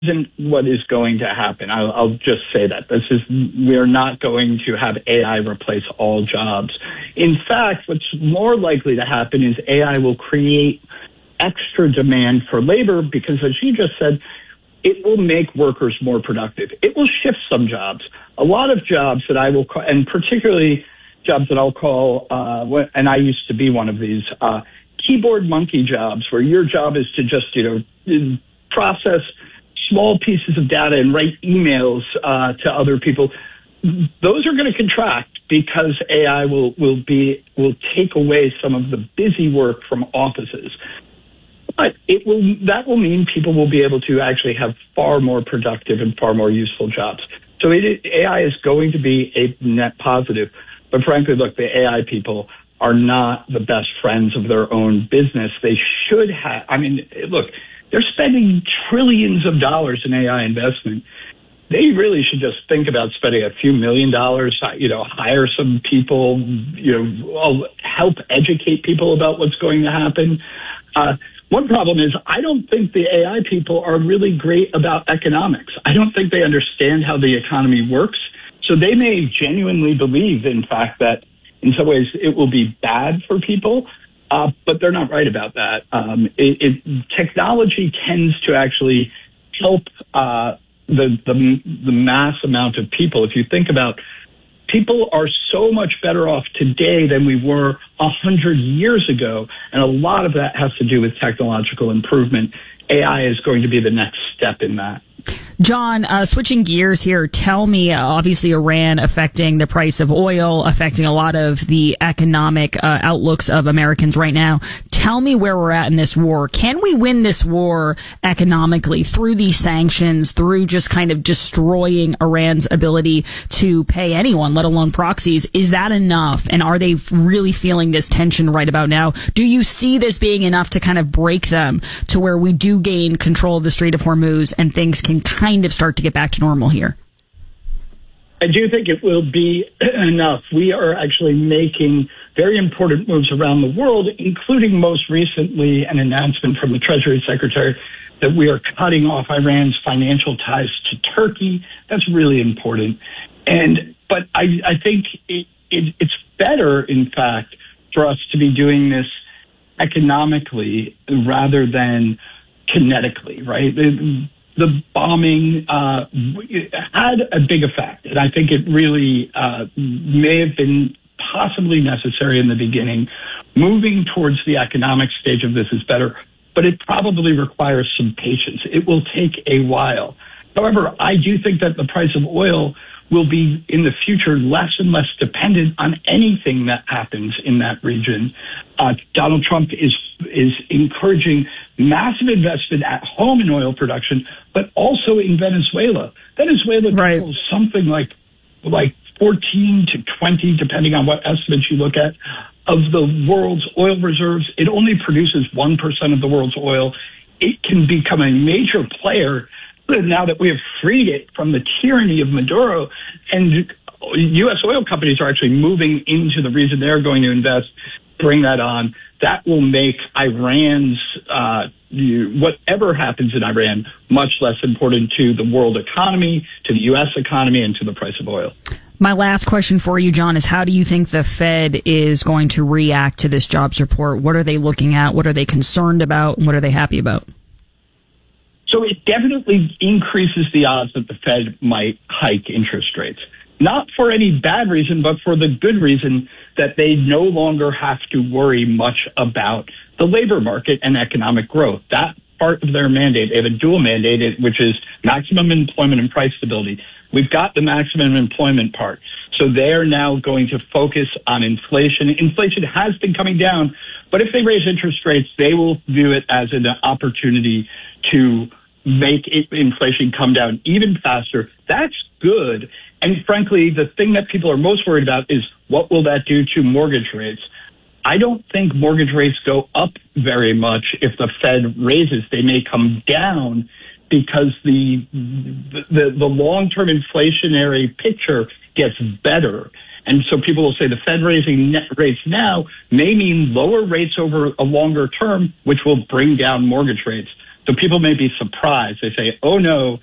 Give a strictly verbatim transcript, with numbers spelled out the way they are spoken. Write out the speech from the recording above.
isn't what is going to happen. I'll, I'll just say that. This is, we're not going to have A I replace all jobs. In fact, what's more likely to happen is A I will create extra demand for labor because, as you just said, it will make workers more productive. It will shift some jobs. A lot of jobs that I will call, and particularly jobs that I'll call, uh, and I used to be one of these, uh, keyboard monkey jobs, where your job is to just, you know, process small pieces of data and write emails uh, to other people. Those are going to contract because A I will will be will take away some of the busy work from offices. But it will that will mean people will be able to actually have far more productive and far more useful jobs. So it, A I is going to be a net positive. But frankly, look, the A I people are not the best friends of their own business. They should have. I mean, look. They're spending trillions of dollars in A I investment. They really should just think about spending a few million dollars, you know, hire some people, you know, help educate people about what's going to happen. Uh, one problem is I don't think the A I people are really great about economics. I don't think they understand how the economy works. So they may genuinely believe, in fact, that in some ways it will be bad for people. Uh, but they're not right about that. Um, it, it, technology tends to actually help uh, the, the the mass amount of people. If you think about, people are so much better off today than we were a hundred years ago, and a lot of that has to do with technological improvement. A I is going to be the next step in that. John, uh, switching gears here, tell me, uh, obviously Iran affecting the price of oil, affecting a lot of the economic uh, outlooks of Americans right now. Tell me where we're at in this war. Can we win this war economically through these sanctions, through just kind of destroying Iran's ability to pay anyone, let alone proxies? Is that enough? And are they really feeling this tension right about now? Do you see this being enough to kind of break them to where we do gain control of the Strait of Hormuz and things can kind of start to get back to normal here? I do think it will be enough. We are actually making very important moves around the world, including most recently an announcement from the Treasury Secretary that we are cutting off Iran's financial ties to Turkey. That's really important. And but I, I think it, it, it's better, in fact, for us to be doing this economically rather than kinetically, right? The, the bombing uh, had a big effect, and I think it really uh, may have been possibly necessary in the beginning. Moving towards the economic stage of this is better, but it probably requires some patience. It will take a while. However, I do think that the price of oil will be in the future less and less dependent on anything that happens in that region. Uh, Donald Trump is is encouraging massive investment at home in oil production, but also in Venezuela. Venezuela right. controls something like like fourteen to twenty, depending on what estimates you look at, of the world's oil reserves. It only produces one percent of the world's oil. It can become a major player now that we have freed it from the tyranny of Maduro, and U S oil companies are actually moving into the region. They're going to invest, bring that on. That will make Iran's, uh, whatever happens in Iran, much less important to the world economy, to the U S economy, and to the price of oil. My last question for you, John, is how do you think the Fed is going to react to this jobs report? What are they looking at? What are they concerned about? And what are they happy about? So it definitely increases the odds that the Fed might hike interest rates. Not for any bad reason, but for the good reason that they no longer have to worry much about the labor market and economic growth. That part of their mandate, they have a dual mandate, which is maximum employment and price stability. We've got the maximum employment part. So they're now going to focus on inflation. Inflation has been coming down, but if they raise interest rates, they will view it as an opportunity to make it, inflation come down even faster. That's good. And frankly, the thing that people are most worried about is what will that do to mortgage rates? I don't think mortgage rates go up very much if the Fed raises. They may come down because the the, the long-term inflationary picture gets better. And so people will say the Fed raising net rates now may mean lower rates over a longer term, which will bring down mortgage rates. So people may be surprised. They say, oh, no,